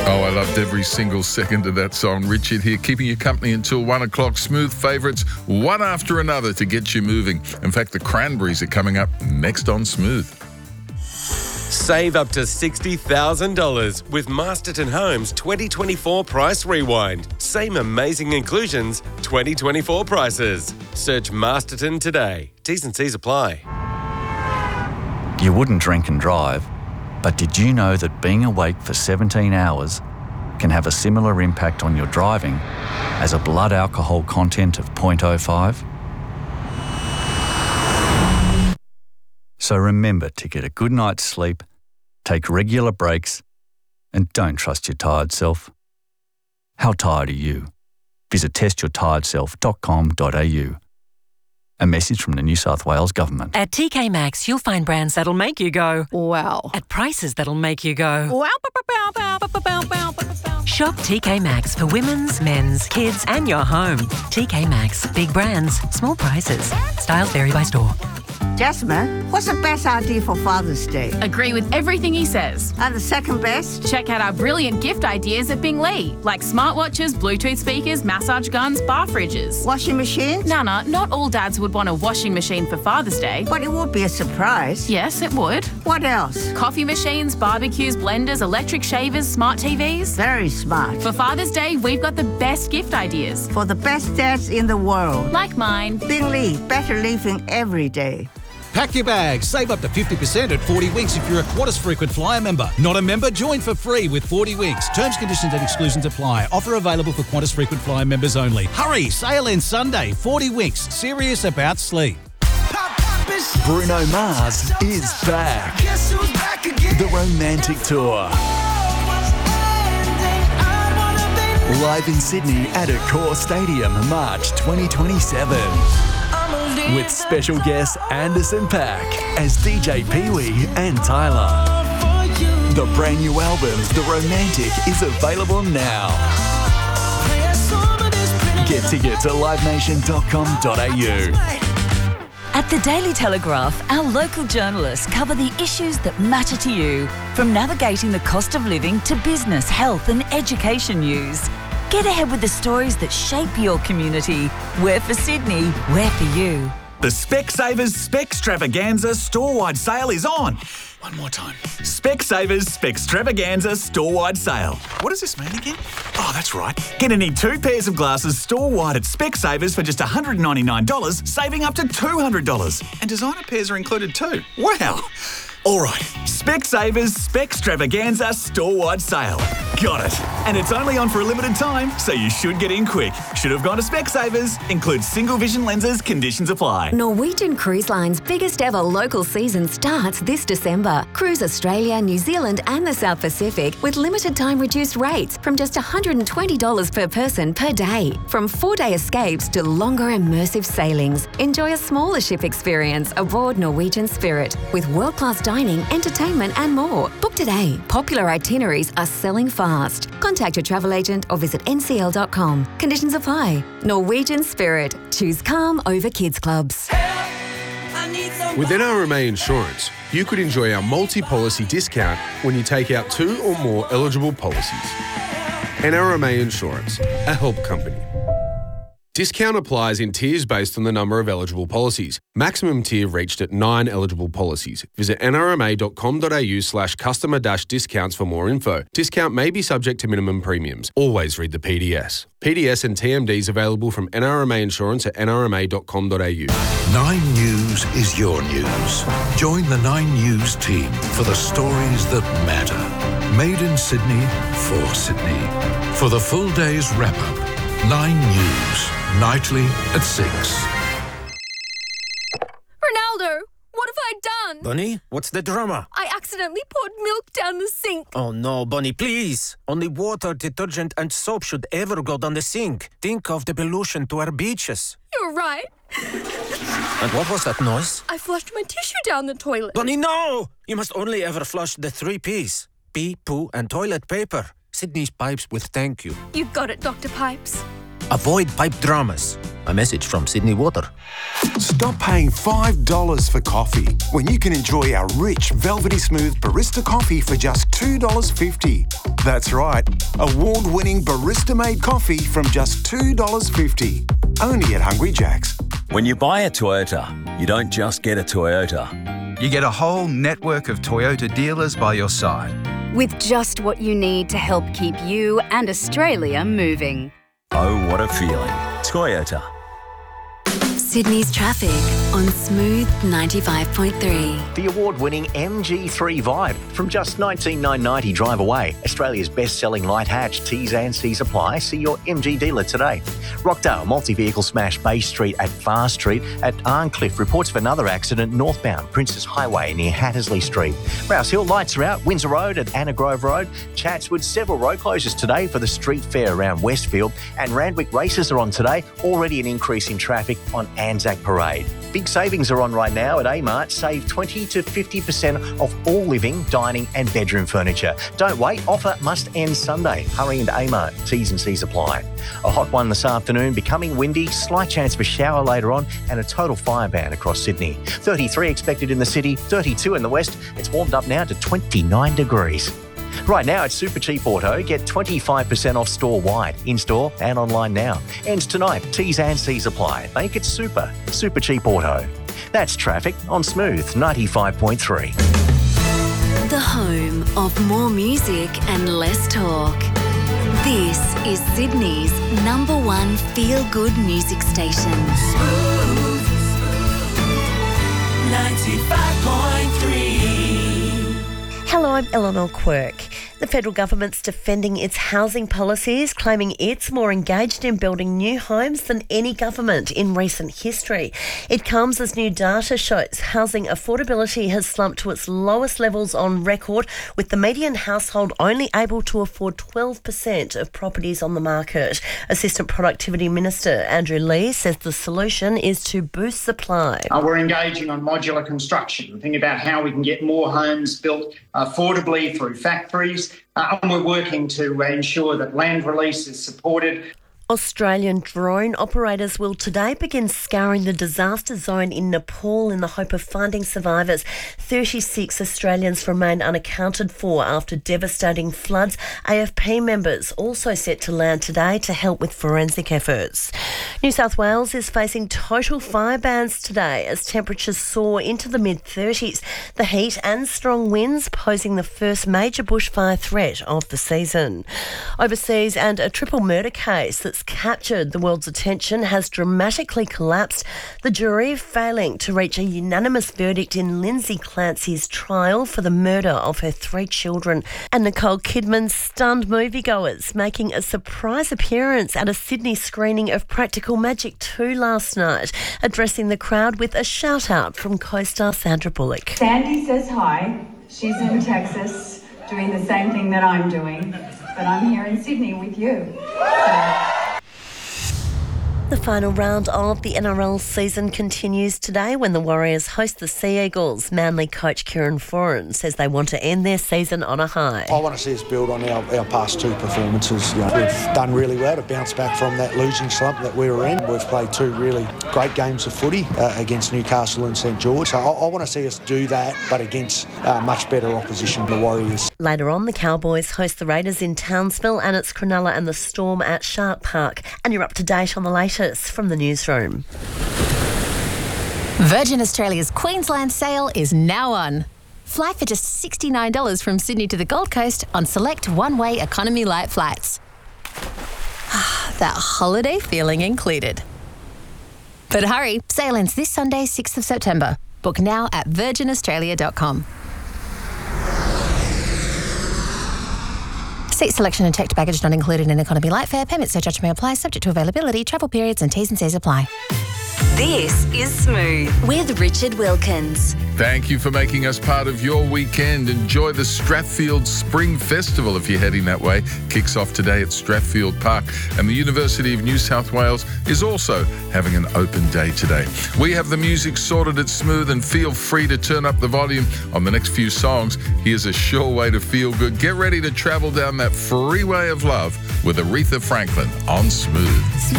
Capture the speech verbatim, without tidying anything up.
Oh, I loved every single second of that song. Richard here, keeping you company until one o'clock. Smooth favourites, one after another to get you moving. In fact, the Cranberries are coming up next on Smooth. Save up to sixty thousand dollars with Masterton Homes twenty twenty-four Price Rewind. Same amazing inclusions, twenty twenty-four prices. Search Masterton today. T's and C's apply. You wouldn't drink and drive, but did you know that being awake for seventeen hours can have a similar impact on your driving as a blood alcohol content of zero point zero five? So remember to get a good night's sleep, take regular breaks, and don't trust your tired self. How tired are you? Visit test your tired self dot com dot a u. A message from the New South Wales Government. At T K Maxx, you'll find brands that'll make you go, wow. At prices that'll make you go, wow. Bow, bow, bow, bow, bow, bow, bow. Shop T K Maxx for women's, men's, kids, and your home. T K Maxx. Big brands, small prices. Styles vary by store. Jasmine, what's the best idea for Father's Day? Agree with everything he says. And the second best? Check out our brilliant gift ideas at Binglee, like smartwatches, Bluetooth speakers, massage guns, bar fridges. Washing machines? Nana, not all dads would want a washing machine for Father's Day. But it would be a surprise. Yes, it would. What else? Coffee machines, barbecues, blenders, electric shavers, smart T Vs. Very smart. For Father's Day, we've got the best gift ideas. For the best dads in the world. Like mine. Binglee, better living every day. Pack your bags. Save up to fifty percent at forty winks if you're a Qantas frequent flyer member. Not a member? Join for free with forty winks. Terms, conditions and exclusions apply. Offer available for Qantas frequent flyer members only. Hurry! Sale ends Sunday. forty winks. Serious about sleep. Bruno Mars is back. The Romantic Tour. Live in Sydney at Accor Stadium, March twenty twenty-seven. With special guests Anderson .Paak as D J Pee-wee and Tyler. The brand new album, The Romantic, is available now. Get tickets at live nation dot com dot a u. At the Daily Telegraph, our local journalists cover the issues that matter to you, from navigating the cost of living to business, health and education news. Get ahead with the stories that shape your community. We're for Sydney, we're for you. The Specsavers Specstravaganza store-wide sale is on. One more time. Specsavers Specstravaganza store-wide sale. What does this mean again? Oh, that's right. Get any two pairs of glasses store-wide at Specsavers for just one hundred ninety-nine dollars, saving up to two hundred dollars. And designer pairs are included too. Wow. All right, Specsavers Specstravaganza store-wide sale. Got it. And it's only on for a limited time, so you should get in quick. Should have gone to Specsavers. Includes single vision lenses. Conditions apply. Norwegian Cruise Line's biggest ever local season starts this December. Cruise Australia, New Zealand and the South Pacific with limited time reduced rates from just one hundred twenty dollars per person per day. From four-day escapes to longer immersive sailings. Enjoy a smaller ship experience aboard Norwegian Spirit with world-class dining, entertainment and more. Book today. Popular itineraries are selling fast. Contact your travel agent or visit n c l dot com. Conditions apply. Norwegian Spirit. Choose calm over kids clubs. With N R M A Insurance, you could enjoy our multi-policy discount when you take out two or more eligible policies. N R M A Insurance, a help company. Discount applies in tiers based on the number of eligible policies. Maximum tier reached at nine eligible policies. Visit n r m a dot com dot a u slash customer dash discounts for more info. Discount may be subject to minimum premiums. Always read the P D S. P D S and T M Ds available from N R M A Insurance at n r m a dot com dot a u. Nine News is your news. Join the Nine News team for the stories that matter. Made in Sydney, for Sydney. For the full day's wrap-up, Nine News. Nightly at six. Ronaldo, what have I done? Bunny, what's the drama? I accidentally poured milk down the sink. Oh no, Bunny, please. Only water, detergent and soap should ever go down the sink. Think of the pollution to our beaches. You're right. And what was that noise? I flushed my tissue down the toilet. Bunny, no! You must only ever flush the three P's. Pee, poo and toilet paper. Sydney's Pipes will thank you. You got it, Doctor Pipes. Avoid pipe dramas. A message from Sydney Water. Stop paying five dollars for coffee when you can enjoy our rich, velvety smooth barista coffee for just two dollars fifty. That's right, award-winning barista-made coffee from just two dollars fifty. Only at Hungry Jack's. When you buy a Toyota, you don't just get a Toyota. You get a whole network of Toyota dealers by your side. With just what you need to help keep you and Australia moving. Oh, what a feeling. Toyota. Sydney's traffic on Smooth ninety-five point three. The award-winning M G three Vibe from just nineteen thousand nine hundred ninety drive away. Australia's best-selling light hatch. T's and C's apply. See your M G dealer today. Rockdale multi-vehicle smash Bay Street at Far Street. At Arncliffe reports of another accident northbound Princess Highway near Hattersley Street. Rouse Hill lights are out. Windsor Road at Anna Grove Road. Chatswood several road closures today for the street fair around Westfield. And Randwick races are on today. Already an increase in traffic on Anzac Parade. Big savings are on right now at Amart. Save twenty to fifty percent off all living, dining and bedroom furniture. Don't wait, offer must end Sunday. Hurry into Amart. T's and C's apply. A hot one this afternoon, becoming windy, slight chance of a shower later on and a total fire ban across Sydney. thirty-three expected in the city, thirty-two in the west. It's warmed up now to twenty-nine degrees. Right now at Super Cheap Auto, get twenty-five percent off store-wide, in-store and online now. Ends tonight. T's and C's apply. Make it super. Super Cheap Auto. That's traffic on Smooth ninety-five point three. The home of more music and less talk. This is Sydney's number one feel-good music station. Smooth ninety-five point three. Hello, I'm Eleanor Quirk. The federal government's defending its housing policies, claiming it's more engaged in building new homes than any government in recent history. It comes as new data shows housing affordability has slumped to its lowest levels on record, with the median household only able to afford twelve percent of properties on the market. Assistant Productivity Minister Andrew Lee says the solution is to boost supply. Uh, we're engaging on modular construction, thinking about how we can get more homes built affordably through factories. Uh, and we're working to ensure that land release is supported. Australian drone operators will today begin scouring the disaster zone in Nepal in the hope of finding survivors. thirty-six Australians remain unaccounted for after devastating floods. A F P members also set to land today to help with forensic efforts. New South Wales is facing total fire bans today as temperatures soar into the mid-thirties. The heat and strong winds posing the first major bushfire threat of the season. Overseas, and a triple murder case that's captured the world's attention has dramatically collapsed, the jury failing to reach a unanimous verdict in Lindsay Clancy's trial for the murder of her three children. And Nicole Kidman stunned moviegoers, making a surprise appearance at a Sydney screening of Practical Magic two last night, addressing the crowd with a shout-out from co-star Sandra Bullock. Sandy says hi. She's in Texas doing the same thing that I'm doing, but I'm here in Sydney with you. So. The final round of the N R L season continues today when the Warriors host the Sea Eagles. Manly coach Kieran Foran says they want to end their season on a high. I want to see us build on our, our past two performances. You know, we've done really well to bounce back from that losing slump that we were in. We've played two really great games of footy uh, against Newcastle and St George. So I, I want to see us do that, but against uh, much better opposition, the Warriors. Later on, the Cowboys host the Raiders in Townsville, and it's Cronulla and the Storm at Shark Park. And you're up to date on the latest from the newsroom. Virgin Australia's Queensland sale is now on. Fly for just sixty-nine dollars from Sydney to the Gold Coast on select one-way economy light flights. That holiday feeling included. But hurry, sale ends this Sunday, sixth of September. Book now at virgin australia dot com. Seat selection and checked baggage not included in economy light fare. Payment surcharge may apply, subject to availability, travel periods and T's and C's apply. This is Smooth with Richard Wilkins. Thank you for making us part of your weekend. Enjoy the Strathfield Spring Festival if you're heading that way. Kicks off today at Strathfield Park. And the University of New South Wales is also having an open day today. We have the music sorted at Smooth, and feel free to turn up the volume on the next few songs. Here's a sure way to feel good. Get ready to travel down that freeway of love with Aretha Franklin on Smooth.